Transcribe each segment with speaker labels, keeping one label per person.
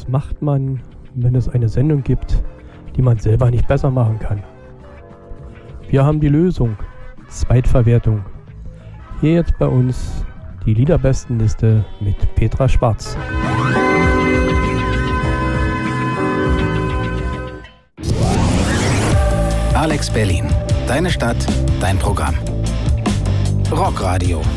Speaker 1: Was macht man, wenn es eine Sendung gibt, die man selber nicht besser machen kann? Wir haben die Lösung. Zweitverwertung. Hier jetzt bei uns die Liederbestenliste mit Petra Schwarz.
Speaker 2: Alex Berlin. Deine Stadt, dein Programm. Rockradio.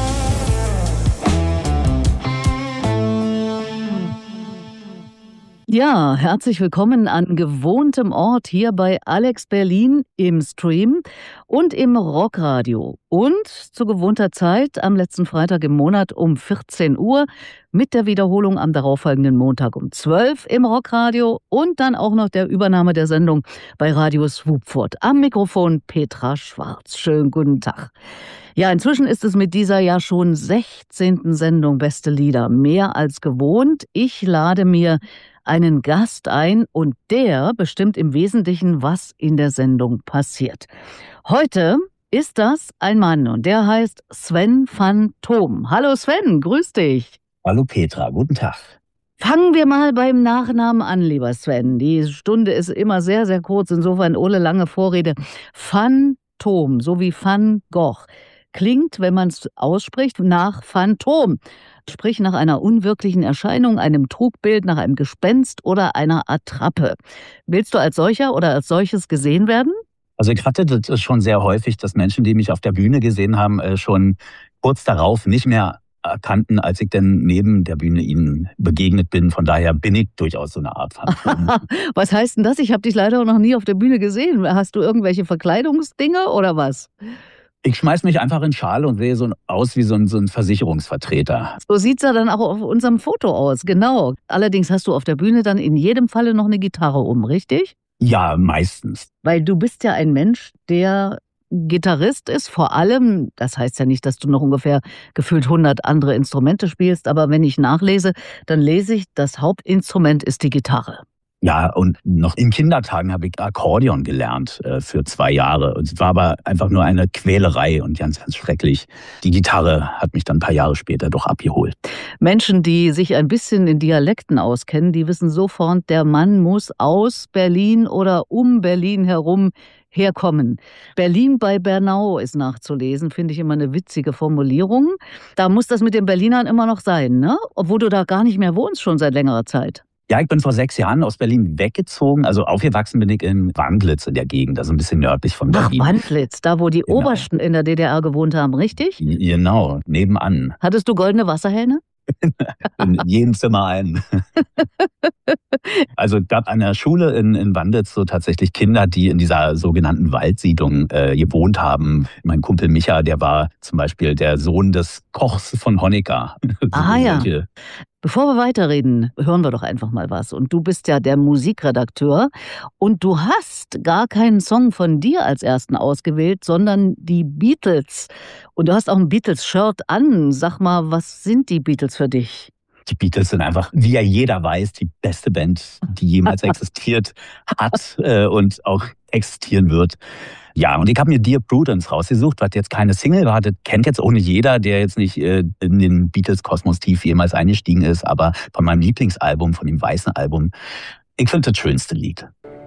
Speaker 3: Ja, herzlich willkommen an gewohntem Ort hier bei Alex Berlin im Stream und im Rockradio. Und zu gewohnter Zeit am letzten Freitag im Monat um 14 Uhr mit der Wiederholung am darauffolgenden Montag um 12 im Rockradio und dann auch noch der Übernahme der Sendung bei Radio Swupfurt. Am Mikrofon Petra Schwarz. Schönen guten Tag. Ja, inzwischen ist es mit dieser ja schon 16. Sendung Beste Lieder mehr als gewohnt. Ich lade mir einen Gast ein und der bestimmt im Wesentlichen, was in der Sendung passiert. Heute ist das ein Mann und der heißt Sven van Thom. Hallo Sven, grüß dich.
Speaker 4: Hallo Petra, guten Tag.
Speaker 3: Fangen wir mal beim Nachnamen an, lieber Sven. Die Stunde ist immer sehr, sehr kurz, insofern ohne lange Vorrede. Van Thom, so wie Van Gogh. Klingt, wenn man es ausspricht, nach Phantom. Sprich nach einer unwirklichen Erscheinung, einem Trugbild, nach einem Gespenst oder einer Attrappe. Willst du als solcher oder als solches gesehen werden?
Speaker 4: Also ich hatte das schon sehr häufig, dass Menschen, die mich auf der Bühne gesehen haben, schon kurz darauf nicht mehr erkannten, als ich dann neben der Bühne ihnen begegnet bin. Von daher bin ich durchaus so eine Art Phantom.
Speaker 3: Was heißt denn das? Ich habe dich leider noch nie auf der Bühne gesehen. Hast du irgendwelche Verkleidungsdinge oder was?
Speaker 4: Ich schmeiß mich einfach in Schale und sehe so aus wie so ein Versicherungsvertreter.
Speaker 3: So sieht's ja dann auch auf unserem Foto aus, genau. Allerdings hast du auf der Bühne dann in jedem Falle noch eine Gitarre richtig?
Speaker 4: Ja, meistens.
Speaker 3: Weil du bist ja ein Mensch, der Gitarrist ist, vor allem, das heißt ja nicht, dass du noch ungefähr gefühlt 100 andere Instrumente spielst, aber wenn ich nachlese, dann lese ich, das Hauptinstrument ist die Gitarre.
Speaker 4: Ja, und noch in Kindertagen habe ich Akkordeon gelernt für 2 Jahre. Und es war aber einfach nur eine Quälerei und ganz, ganz schrecklich. Die Gitarre hat mich dann ein paar Jahre später doch abgeholt.
Speaker 3: Menschen, die sich ein bisschen in Dialekten auskennen, die wissen sofort, der Mann muss aus Berlin oder um Berlin herum herkommen. Berlin bei Bernau ist nachzulesen, finde ich immer eine witzige Formulierung. Da muss das mit den Berlinern immer noch sein, ne? Obwohl du da gar nicht mehr wohnst schon seit längerer Zeit.
Speaker 4: Ja, ich bin vor 6 Jahren aus Berlin weggezogen. Also aufgewachsen bin ich in Wandlitz in der Gegend, also ein bisschen nördlich von Berlin.
Speaker 3: Ach, Wandlitz, da wo die Obersten in der DDR gewohnt haben, richtig?
Speaker 4: Genau, nebenan.
Speaker 3: Hattest du goldene Wasserhähne?
Speaker 4: In jedem Zimmer ein. Also es gab an der Schule in Wandlitz so tatsächlich Kinder, die in dieser sogenannten Waldsiedlung gewohnt haben. Mein Kumpel Micha, der war zum Beispiel der Sohn des Kochs von Honecker.
Speaker 3: Ah ja. Bevor wir weiterreden, hören wir doch einfach mal was. Und du bist ja der Musikredakteur und du hast gar keinen Song von dir als ersten ausgewählt, sondern die Beatles. Und du hast auch ein Beatles-Shirt an. Sag mal, was sind die Beatles für dich?
Speaker 4: Die Beatles sind einfach, wie ja jeder weiß, die beste Band, die jemals existiert hat und auch existieren wird. Ja, und ich habe mir Dear Prudence rausgesucht, was jetzt keine Single war. Das kennt jetzt auch nicht jeder, der jetzt nicht in den Beatles-Kosmos tief jemals eingestiegen ist. Aber von meinem Lieblingsalbum, von dem weißen Album, ich finde das schönste Lied.